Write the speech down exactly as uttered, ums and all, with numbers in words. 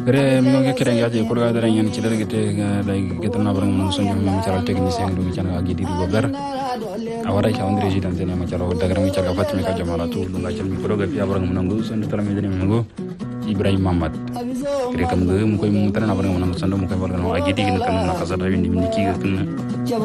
Gre mi ngi kere ngaje ko ga dara ngeen ci dara gete da gete na barang mo sonjo mi ci ral technicien du ci na gi di do ber awara ci andre resident ne ma ci ro daga mi ci ga fatmi ka jamala tu lu ga ci mi ko ga fi barang mo nangu son tara mi dene mi ngo Ibrahim Muhammad kire kam ga mu koy mu tara na barang mo nangu son mo koy barang no agi di kan na ka sa da windi mi ki ga kan